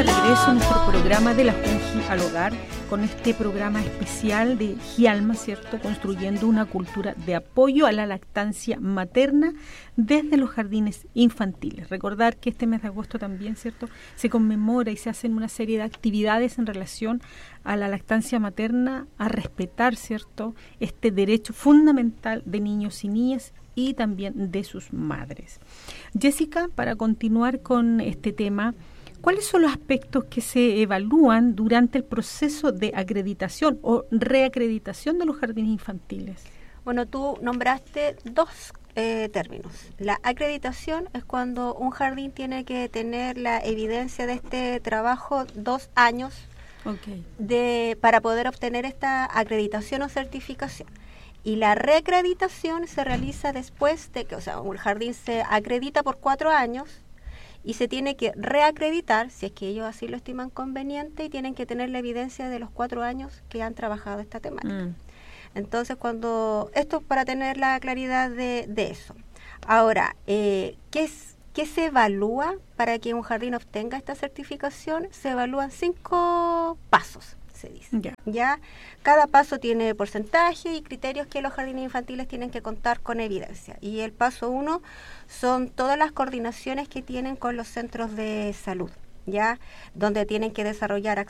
de regreso a nuestro programa de la Junji al Hogar, con este programa especial de GIALMA, ¿cierto? Construyendo una cultura de apoyo a la lactancia materna desde los jardines infantiles. Recordar que este mes de agosto también, ¿cierto?, se conmemora y se hacen una serie de actividades en relación a la lactancia materna, a respetar, ¿cierto?, este derecho fundamental de niños y niñas y también de sus madres. Jessica, para continuar con este tema, ¿cuáles son los aspectos que se evalúan durante el proceso de acreditación o reacreditación de los jardines infantiles? Bueno, tú nombraste dos términos. La acreditación es cuando un jardín tiene que tener la evidencia de este trabajo 2 años para poder obtener esta acreditación o certificación. Y la reacreditación se realiza después de que, o sea, un jardín se acredita por 4 años y se tiene que reacreditar, si es que ellos así lo estiman conveniente, y tienen que tener la evidencia de los 4 años que han trabajado esta temática. Entonces, esto para tener la claridad de eso. Ahora, ¿qué se evalúa para que un jardín obtenga esta certificación? Se evalúan 5 pasos, se dice. Ya cada paso tiene porcentaje y criterios que los jardines infantiles tienen que contar con evidencia. Y el paso 1 son todas las coordinaciones que tienen con los centros de salud, ya donde tienen que desarrollar